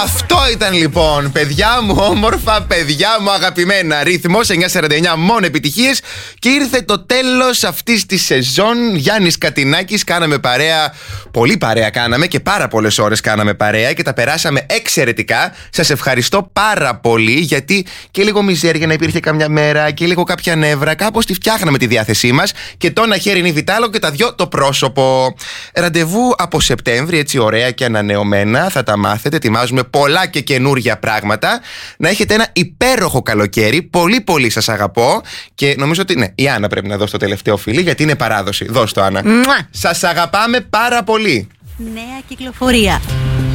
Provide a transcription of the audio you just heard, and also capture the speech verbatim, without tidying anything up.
Αυτό ήταν λοιπόν, παιδιά μου όμορφα, παιδιά μου αγαπημένα. Ρυθμός εννιά σαράντα εννιά, μόνο επιτυχίες. Και ήρθε το τέλος αυτής της σεζόν. Γιάννης Κατινάκης, κάναμε παρέα. Πολύ παρέα κάναμε και πάρα πολλές ώρες κάναμε παρέα και τα περάσαμε εξαιρετικά. Σας ευχαριστώ πάρα πολύ, γιατί και λίγο μιζέρια να υπήρχε καμιά μέρα και λίγο κάποια νεύρα. Κάπως τη φτιάχναμε τη διάθεσή μας. Και το ένα χέρι είναι βιτάλο και τα δυο το πρόσωπο. Ραντεβού από Σεπτέμβρη, έτσι ωραία και ανανεωμένα. Θα τα μάθετε. Ετοιμάζουμε πολλά και καινούργια πράγματα. Να έχετε ένα υπέροχο καλοκαίρι. Πολύ πολύ σας αγαπώ. Και νομίζω ότι ναι, η Άννα πρέπει να δώσει το τελευταίο φιλί, γιατί είναι παράδοση. Δώσ' το, Άννα. Σας αγαπάμε πάρα πολύ. Νέα κυκλοφορία.